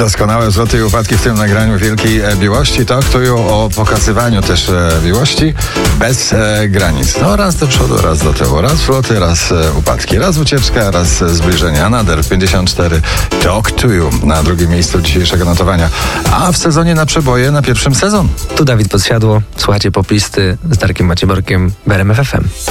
Doskonałe wzloty i upadki w tym nagraniu wielkiej miłości. To aktują o pokazywaniu też miłości bez granic. No raz do przodu, raz do tyłu, raz wzloty, raz upadki, raz ucieczka, raz zbliżenie. Another 54 Talk to You na drugim miejscu dzisiejszego notowania. A w sezonie na przeboje na pierwszym sezon. Tu Dawid Podsiadło, słuchacie Poplisty z Darkiem Macieborkiem w RMF FM.